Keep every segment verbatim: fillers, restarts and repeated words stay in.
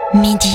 Midi.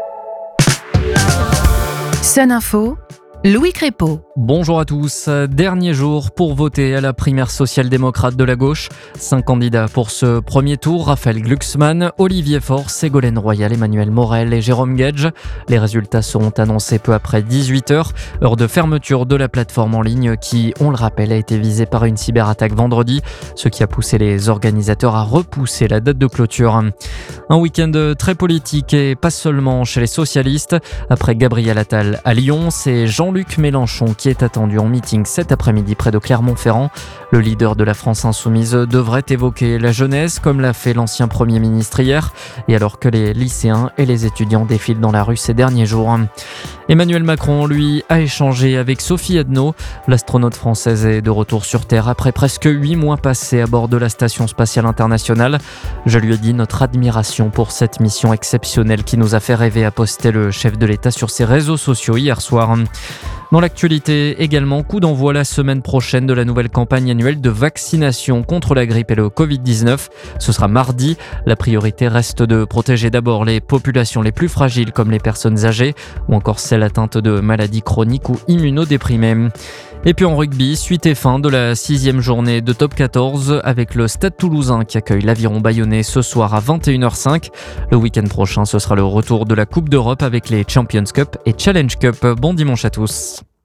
Sun Info, Louis Crépeau. Bonjour à tous. Dernier jour pour voter à la primaire social-démocrate de la gauche. Cinq candidats pour ce premier tour: Raphaël Glucksmann, Olivier Faure, Ségolène Royal, Emmanuel Morel et Jérôme Gage. Les résultats seront annoncés peu après dix-huit heures, heure de fermeture de la plateforme en ligne qui, on le rappelle, a été visée par une cyberattaque vendredi, ce qui a poussé les organisateurs à repousser la date de clôture. Un week-end très politique et pas seulement chez les socialistes. Après Gabriel Attal à Lyon, c'est Jean-Luc Mélenchon qui est attendu en meeting cet après-midi près de Clermont-Ferrand. Le leader de la France insoumise devrait évoquer la jeunesse comme l'a fait l'ancien Premier ministre hier, et alors que les lycéens et les étudiants défilent dans la rue ces derniers jours. Emmanuel Macron, lui, a échangé avec Sophie Adno. L'astronaute française est de retour sur Terre après presque huit mois passés à bord de la Station spatiale internationale. Je lui ai dit notre admiration pour cette mission exceptionnelle qui nous a fait rêver, a posté le chef de l'État sur ses réseaux sociaux hier soir. Dans l'actualité également, coup d'envoi la semaine prochaine de la nouvelle campagne annuelle de vaccination contre la grippe et le covid dix-neuf. Ce sera mardi. La priorité reste de protéger d'abord les populations les plus fragiles comme les personnes âgées ou encore celles atteintes de maladies chroniques ou immunodéprimées. Et puis en rugby, suite et fin de la sixième journée de top quatorze avec le Stade Toulousain qui accueille l'Aviron Bayonnais ce soir à vingt et une heures cinq. Le week-end prochain, ce sera le retour de la Coupe d'Europe avec les Champions Cup et Challenge Cup. Bon dimanche à tous.